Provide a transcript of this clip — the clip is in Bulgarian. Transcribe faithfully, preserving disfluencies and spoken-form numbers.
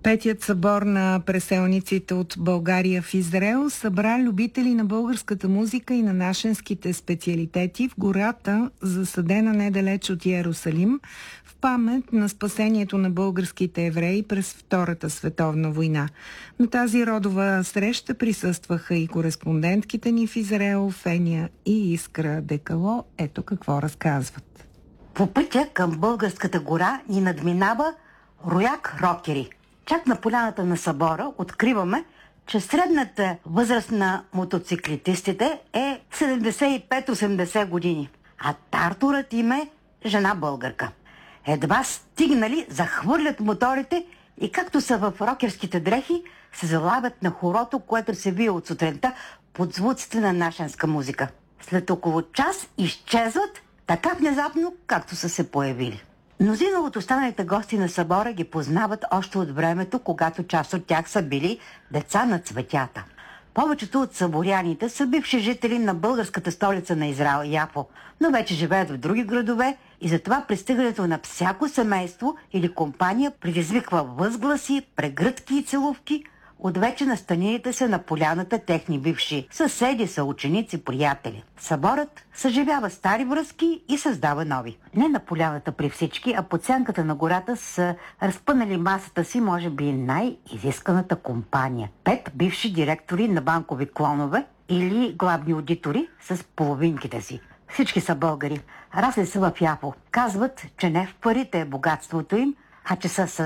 Петият събор на преселниците от България в Израел събра любители на българската музика и на нашенските специалитети в гората, засадена недалеч от Йерусалим, в памет на спасението на българските евреи през Втората световна война. На тази родова среща присъстваха и кореспондентките ни в Израел, Фения и Искра Декало. Ето какво разказват. По пътя към българската гора ни надминава рояк рокери. Чак на поляната на събора откриваме, че средната възраст на мотоциклетистите е седемдесет и пет осемдесет години, а тартурът им е жена българка. Едва стигнали, захвърлят моторите и както са в рокерските дрехи, се залавят на хорото, което се вие от сутринта под звуците на нашенска музика. След около час изчезват така внезапно, както са се появили. Мнозина от останалите гости на събора ги познават още от времето, когато част от тях са били деца на цветята. Повечето от съборяните са бивши жители на българската столица на Израел, Яфо, но вече живеят в други градове и затова пристигането на всяко семейство или компания предизвиква възгласи, прегръдки и целувки от вече настанилите се на поляната техни бивши съседи, съученици, приятели. Съборът съживява стари връзки и създава нови. Не на поляната при всички, а под сянката на гората са разпънали масата си, може би най-изисканата компания. Пет бивши директори на банкови клонове или главни аудитори с половинките си. Всички са българи. Расли са в Яфо. Казват, че не в парите е богатството им, а че са с